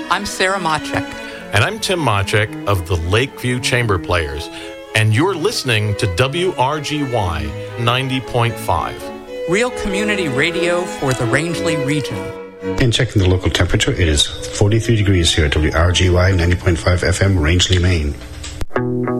I'm Sarah Machek. And I'm Tim Machek of the Lakeview Chamber Players. And you're listening to WRGY 90.5. Real community radio for the Rangeley region. In checking the local temperature, it is 43 degrees here at WRGY 90.5 FM, Rangeley, Maine.